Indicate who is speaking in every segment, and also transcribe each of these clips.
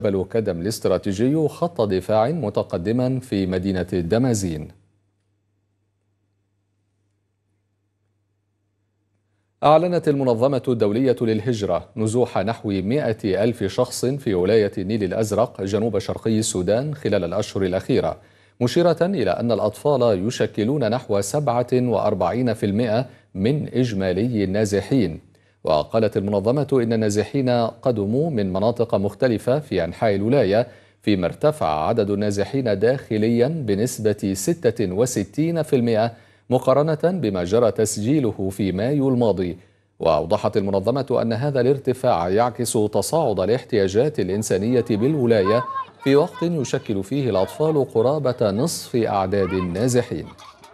Speaker 1: كدم الاستراتيجي خط دفاع متقدما في مدينة دمازين. أعلنت المنظمة الدولية للهجرة نزوح نحو 100 ألف شخص في ولاية النيل الأزرق جنوب شرقي السودان خلال الأشهر الأخيرة، مشيرة إلى أن الأطفال يشكلون نحو 47% من إجمالي النازحين. وقالت المنظمة إن النازحين قدموا من مناطق مختلفة في أنحاء الولاية، فيما ارتفع عدد النازحين داخليا بنسبة 66% مقارنة بما جرى تسجيله في مايو الماضي. وأوضحت المنظمة أن هذا الارتفاع يعكس تصاعد الاحتياجات الإنسانية بالولاية في وقت يشكل فيه الأطفال قرابة نصف أعداد النازحين.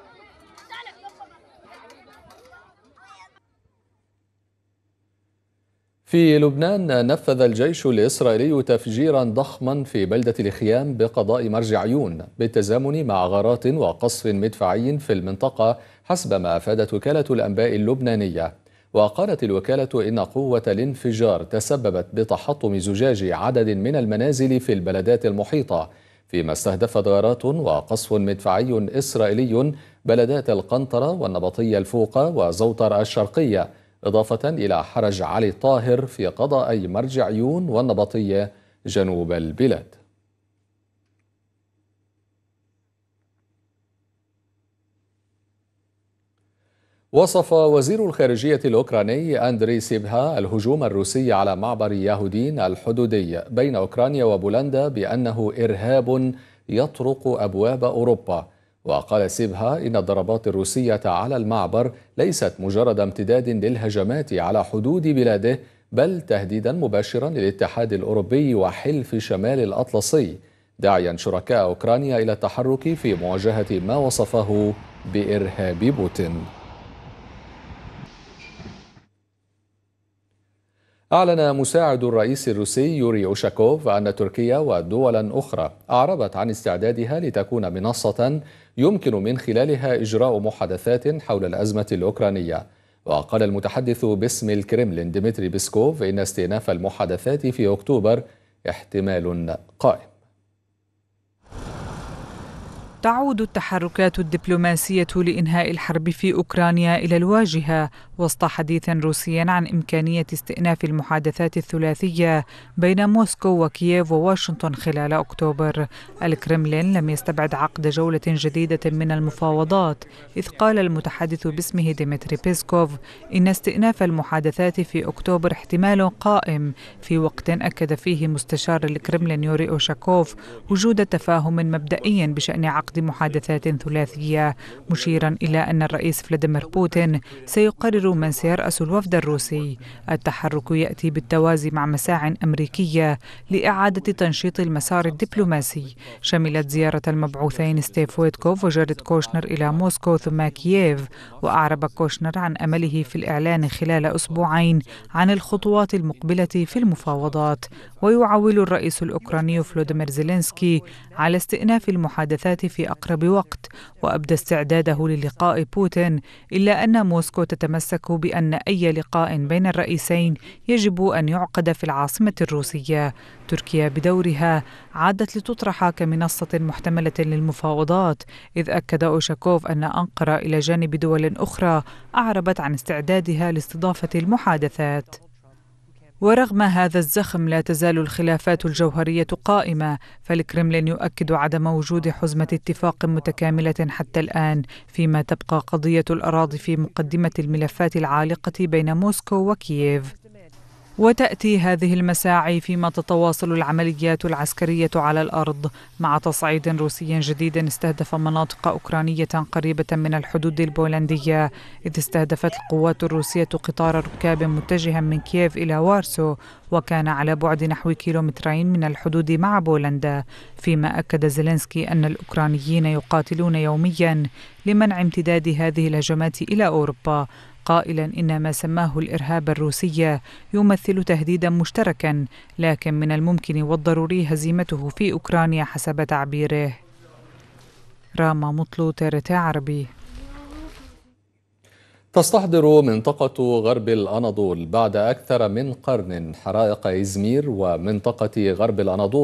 Speaker 1: في لبنان نفذ الجيش الإسرائيلي تفجيرا ضخما في بلدة الخيام بقضاء مرجعيون بالتزامن مع غارات وقصف مدفعي في المنطقة، حسب ما أفادت وكالة الأنباء اللبنانية. وقالت الوكالة إن قوة الانفجار تسببت بتحطم زجاج عدد من المنازل في البلدات المحيطة، فيما استهدفت غارات وقصف مدفعي إسرائيلي بلدات القنطرة والنبطية الفوق وزوطر الشرقية، إضافة إلى حرج علي طاهر في قضاء مرجعيون والنبطية جنوب البلاد. وصف وزير الخارجية الأوكراني أندري سيبها الهجوم الروسي على معبر يهودين الحدودي بين أوكرانيا وبولندا بأنه إرهاب يطرق أبواب أوروبا. وقال سيبها إن الضربات الروسية على المعبر ليست مجرد امتداد للهجمات على حدود بلاده، بل تهديدا مباشرا للاتحاد الأوروبي وحلف شمال الأطلسي، داعيا شركاء أوكرانيا إلى التحرك في مواجهة ما وصفه بإرهاب بوتين. أعلن مساعد الرئيس الروسي يوري أوشاكوف أن تركيا ودولا أخرى أعربت عن استعدادها لتكون منصة يمكن من خلالها إجراء محادثات حول الأزمة الأوكرانية. وقال المتحدث باسم الكرملين ديمتري بيسكوف إن استئناف المحادثات في أكتوبر احتمال قائم.
Speaker 2: تعود التحركات الدبلوماسية لإنهاء الحرب في أوكرانيا إلى الواجهة وسط حديث روسي عن إمكانية استئناف المحادثات الثلاثية بين موسكو وكييف وواشنطن خلال أكتوبر. الكرملين لم يستبعد عقد جولة جديدة من المفاوضات، إذ قال المتحدث باسمه ديمتري بيسكوف إن استئناف المحادثات في أكتوبر احتمال قائم، في وقت أكد فيه مستشار الكرملين يوري أوشاكوف وجود تفاهم مبدئي بشأن عقد محادثات ثلاثية، مشيرا إلى أن الرئيس فلاديمير بوتين سيقرر من سيرأس الوفد الروسي. التحرك يأتي بالتوازي مع مساع أمريكية لإعادة تنشيط المسار الدبلوماسي، شملت زيارة المبعوثين ستيف ويتكوف وجاريد كوشنر إلى موسكو ثم كييف. وأعرب كوشنر عن أمله في الإعلان خلال أسبوعين عن الخطوات المقبلة في المفاوضات. ويعول الرئيس الأوكراني فلوديمير زيلينسكي على استئناف المحادثات في أقرب وقت، وأبدى استعداده للقاء بوتين، إلا أن موسكو تتمسك بأن أي لقاء بين الرئيسين يجب أن يعقد في العاصمة الروسية. تركيا بدورها عادت لتطرح كمنصة محتملة للمفاوضات، إذ أكد أوشاكوف أن أنقرة إلى جانب دول أخرى أعربت عن استعدادها لاستضافة المحادثات. ورغم هذا الزخم لا تزال الخلافات الجوهرية قائمة، فالكرملين يؤكد عدم وجود حزمة اتفاق متكاملة حتى الآن، فيما تبقى قضية الأراضي في مقدمة الملفات العالقة بين موسكو وكييف. وتأتي هذه المساعي فيما تتواصل العمليات العسكرية على الأرض، مع تصعيد روسي جديد استهدف مناطق أوكرانية قريبة من الحدود البولندية، إذ استهدفت القوات الروسية قطار ركاب متجها من كييف إلى وارسو، وكان على بعد نحو كيلومترين من الحدود مع بولندا. فيما أكد زيلينسكي أن الأوكرانيين يقاتلون يوميا لمنع امتداد هذه الهجمات إلى أوروبا، قائلا إن ما سماه الإرهاب الروسي يمثل تهديدا مشتركا، لكن من الممكن والضروري هزيمته في أوكرانيا حسب تعبيره. راما مطلو، TRT عربي.
Speaker 1: تستحضر منطقة غرب الأناضول بعد أكثر من قرن حرائق إزمير ومنطقة غرب الأناضول